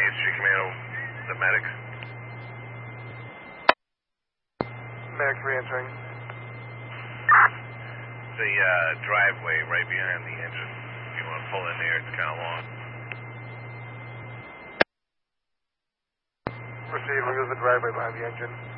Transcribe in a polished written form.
Street Commando, the medics. Medics re-entering. The driveway right behind the engine. If you want to pull in there, it's kind of long. Receiving, use the driveway behind the engine.